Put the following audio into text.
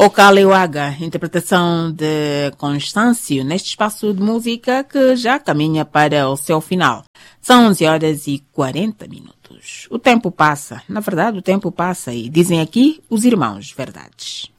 O Kaliwaga, interpretação de Constâncio neste espaço de música que já caminha para o seu final. São 11h40. O tempo passa, na verdade o tempo passa e dizem aqui os irmãos verdades.